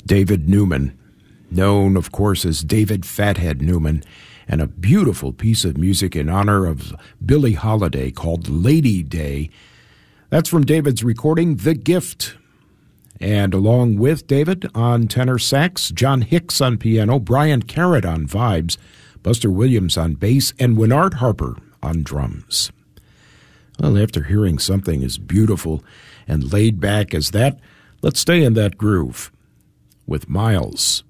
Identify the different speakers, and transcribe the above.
Speaker 1: David Newman, known, of course, as David Fathead Newman, and a beautiful piece of music in honor of Billie Holiday called Lady Day. That's from David's recording, The Gift. And along with David on tenor sax, John Hicks on piano, Brian Carrot on vibes, Buster Williams on bass, and Winnard Harper on drums. Well, after hearing something as beautiful and laid back as that, let's stay in that groove with Miles.